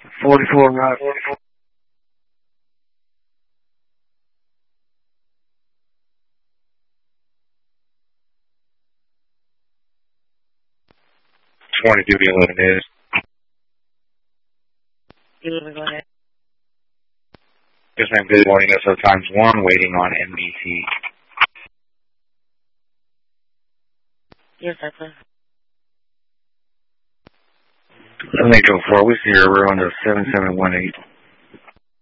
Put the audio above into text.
44 right. 2211 is. Go ahead. Yes, ma'am. Good morning. SO times 1, waiting on NBC. Yes, that's it. Let me go forward. We see her. We're on the 7718.